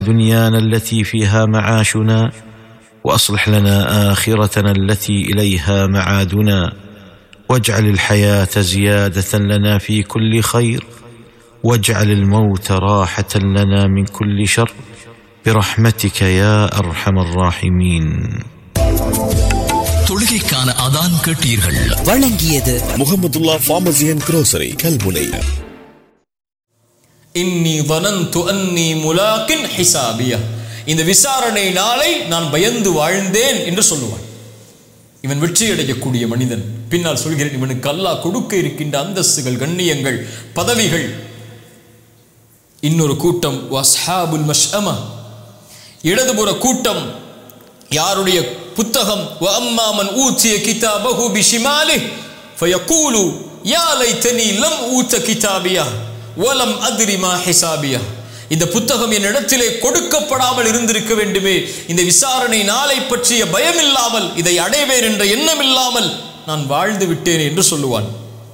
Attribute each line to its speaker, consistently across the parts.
Speaker 1: دنيانا التي فيها معاشنا، وأصلح لنا آخرتنا التي إليها معادنا، واجعل الحياة زيادة لنا في كل خير، واجعل الموت راحة لنا من كل شر، برحمتك يا أرحم الراحمين.
Speaker 2: தொழுகைக்கான அதான் கேட்டீர்கள்.
Speaker 3: வழங்கியது
Speaker 4: முஹம்மதுல்லா ஃபார்மசி அண்ட் குரோசரி, கல்முனை.
Speaker 5: இன்னி வனந்து அன்னி முலாக்கின் ஹிசாபியா, இந்த விசாரணை நாளை நான் பயந்து வாழ்ந்தேன் என்று சொல்லுவான். இவன் வெற்றி அடையக்கூடிய மனிதன். பின்னால் சொல்கிறேன், இவனுக்கு அல்லாஹ் கொடுக்க இருக்கின்ற அந்தஸ்துகள், கண்ணியங்கள், பதவிகள். இன்னொரு கூட்டம் வஸ்ஹாபுல் மஷ்அமா, இடதுபுற கூட்டம். யாருடைய புத்தகம் வஅம்மா மன் ஊதிய கிதாபஹு பிஷிமாலிஹி ஃபயகூலு யா லைதனி லம் ஊத கிதாபியா வலம் அத்ரி மா ஹிசாபியா, இந்த புத்தகம் என் இடத்திலே கொடுக்கப்படாமல் இருந்திருக்க வேண்டுமே, இந்த விசாரணை நாளை பற்றிய பயம் இல்லாமல், இதை அடைவேன் என்ற எண்ணம் இல்லாமல் நான் வாழ்ந்து விட்டேன் என்று சொல்லுவான்.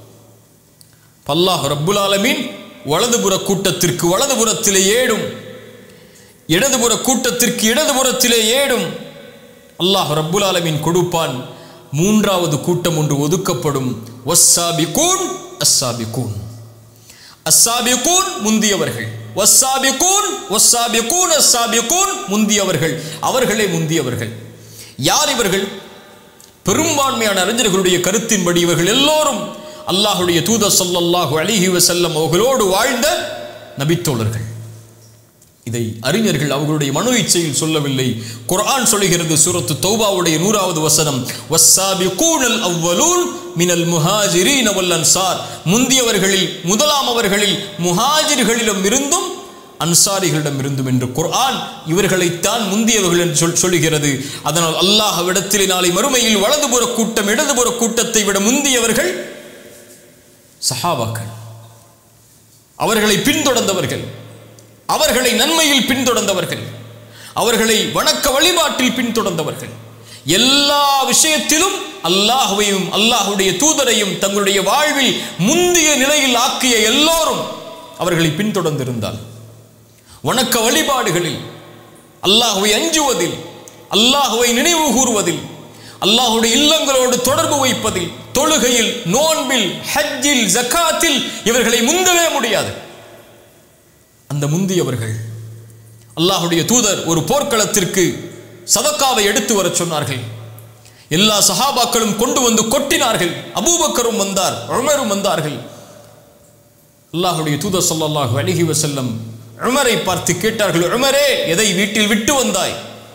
Speaker 5: அல்லாஹ் ரப்புல் ஆலமீன் வலதுபுற கூட்டத்திற்கு வலதுபுறத்திலே ஏடும், இடதுபுற கூட்டத்திற்கு இடதுபுறத்திலே ஏடும் அல்லாஹ் ரப்புல் ஆலமீன் கொடுப்பான். மூன்றாவது கூட்டம் ஒன்று ஒதுக்கப்படும். வஸ்ஸாபிகூன் அஸ்ஸாபிகூன், அஸ்ஸாபிகூன் முந்தியவர்கள், வஸ்ஸாபிகூன் வஸ்ஸாபிகூன் அஸ்ஸாபிகூன் முந்தியவர்கள், அவர்களே முந்தியவர்கள். யார் இவர்கள்? பெரும்பான்மையான அறிஞர்களுடைய கருத்தின்படி இவர்கள் எல்லோரும் அல்லாஹ்வுடைய தூதர் ஸல்லல்லாஹு அலைஹி வஸல்லம் அவர்களோடு வாழ்ந்த நபித்தோழர்கள். இதை அறிஞர்கள் அவர்களுடைய மனோ இச்சையில் சொல்லவில்லை. குர்ஆன் சொல்கிறது, சூரத்து தௌபாவுடைய 100வது வசனம், வஸ்ஸாபிகூனல் அவ்வலூன் மினல் முஹாஜிரீன வல் அன்சார், முந்தியவர்களில் முதலாம் அவர்களில் முஹாஜிர்களிடம் இருந்தும் அன்சாரிகளிடம் இருந்தும் என்று குர்ஆன் இவர்களைத்தான் முந்தியவர்கள் என்று சொல்லுகிறது. அதனால் அல்லாஹ்விடத்திலே நாளை மறுமையில் வலதுபுற கூட்டம் இடதுபுற கூட்டத்தை விட முந்தியவர்கள் சஹாபாக்கள், அவர்களை பின்தொடர்ந்தவர்கள், அவர்களை நன்மையில் பின்தொடர்ந்தவர்கள், அவர்களை வணக்க வழிபாட்டில் பின்தொடர்ந்தவர்கள், எல்லா விஷயத்திலும் அல்லாஹ்வையும் அல்லாஹ்வுடைய தூதரையும் தங்களுடைய வாழ்வில் முந்திய நிலையில் ஆக்கிய எல்லோரும் அவர்களை பின்தொடர்ந்திருந்தால், வணக்க வழிபாடுகளில், அல்லாஹ்வை அஞ்சுவதில், அல்லாஹ்வை நினைவு கூறுவதில், அல்லாஹ்வுடைய இல்லங்களோடு தொடர்பு வைப்பதில், தொழுகையில், நோன்பில், ஹஜ்ஜில், ஜகாத்தில் இவர்களை முந்தவே முடியாது. அந்த முந்தியவர்கள், அல்லாஹ்வுடைய தூதர் ஒரு போர்க்களத்திற்கு சதக்காவை எடுத்து வர சொன்னார்கள். எல்லா சஹாபாக்களும் கொண்டு வந்து கொட்டினார்கள். அபூபக்கரும் வந்தார், உமரும் வந்தார்கள். அல்லாஹ்வுடைய தூதர் ஸல்லல்லாஹு அலைஹி வஸல்லம் உமரை பார்த்து கேட்டார்கள், உமரே, எதை வீட்டில் விட்டு வந்தாய்?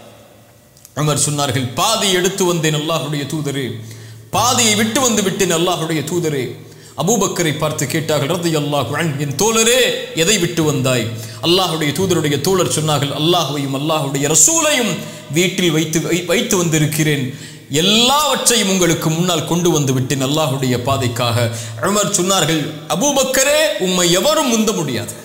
Speaker 5: உமர் சொன்னார்கள், பாதி எடுத்து வந்தேன் அல்லாஹ்வுடைய தூதரே, பாதியை விட்டு வந்து விட்டேன் அல்லாஹ்வுடைய தூதரே. அபூபக்கரை பார்த்து கேட்டார்கள், ரலியல்லாஹு அன்ஹு, என் தோழரே, எதை விட்டு வந்தாய்? அல்லாஹ்வுடைய தூதருடைய தோழர் சொன்னார்கள், அல்லாஹ்வையும் அல்லாஹ்வுடைய ரசூலையும் வீட்டில் வைத்து வந்திருக்கிறேன், எல்லாவற்றையும் உங்களுக்கு முன்னால் கொண்டு வந்து விட்டேன் அல்லாஹ்வுடைய பாதைக்காக. உமர் சொன்னார்கள், அபூபக்கரே, உம்மை எவரும் முந்த முடியாது.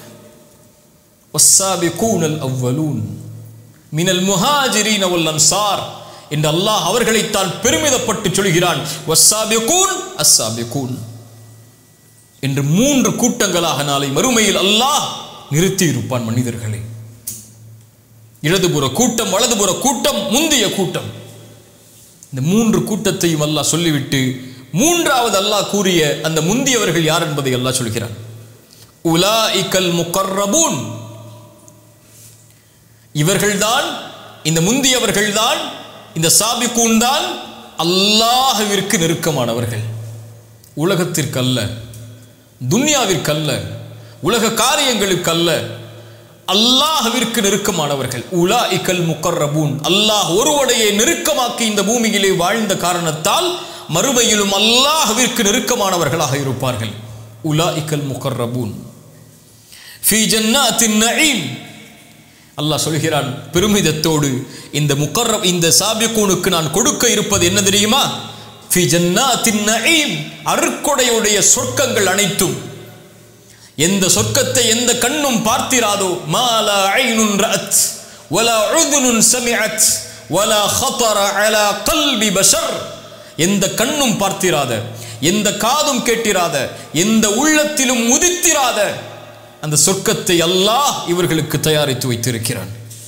Speaker 5: வஸ்ஸாபிகூனல் அவ்வலூன் மினல் முஹாஜிரீன வல் அன்சார் என்று அல்லாஹ் அவர்களைத்தான் பெருமிதப்பட்டு சொல்கிறான். வஸ்ஸாபிகூன் அஸ்ஸாபிகூன் என்று 3 கூட்டங்களாக நாளை மறுமையில் அல்லாஹ் நிறுத்தி இருப்பான் மனிதர்களை. இடதுபுற கூட்டம், வலதுபுற கூட்டம், முந்திய கூட்டம். இந்த 3 கூட்டத்தையும் அல்லாஹ் சொல்லிவிட்டு மூன்றாவது அல்லாஹ் கூறிய அந்த முந்தியவர்கள் யார் என்பதை அல்லாஹ் சொல்கிறான். உலாஇகல் முகர்ரபூன், இவர்கள்தான், இந்த முந்தியவர்கள்தான், இந்த சாபிகூன் தான் அல்லாஹ்விற்கு நெருக்கமானவர்கள். உலகத்திற்கு அல்ல, துன்யாவிற்கல்ல, உலக காரியங்களுக்கல்ல, அல்லாஹ்விற்கு நெருக்கமானவர்கள். உலாஇகல் முகர்ரபூன், அல்லாஹ் ஒருவனையே நெருக்கமாக்கி இந்த பூமியிலே வாழ்ந்த காரணத்தால் மறுமையிலும் அல்லாஹ்விற்கு நெருக்கமானவர்களாக இருப்பார்கள். உலாஇகல் முகர்ரபூன் ஃபீ ஜன்னாத்தின் நஈம், அல்லாஹ் சொல்கிறான் பெருமிதத்தோடு, இந்த சாபிகூனுக்கு நான் கொடுக்க இருப்பது என்ன தெரியுமா? ஃபீ ஜன்னாத்தின் நஈம், அருட்கொடையுடைய சொர்க்கங்கள் அனைத்தும். எந்த சொர்க்கத்தை எந்த கண்ணும் பார்த்திராதோ, மாலா ஐனுன் ரஅத் வலா உதுனுன் சமிஅத் வலா ஹதர அலா கல்பி பஷர், எந்த கண்ணும் பார்த்திராத, எந்த காதும் கேட்டிராத, எந்த உள்ளத்திலும் உதித்திராத அந்த சொர்க்கத்தை அல்லாஹ் இவர்களுக்கு தயாரித்து வைத்திருக்கிறான்.